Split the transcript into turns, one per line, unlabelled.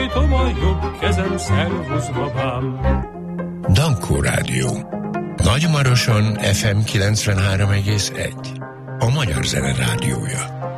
nyújtom a jobb kezem, szervusz babám.
Dankó Rádió. Nagymaroson FM 93,1. A Magyar Zene Rádiója.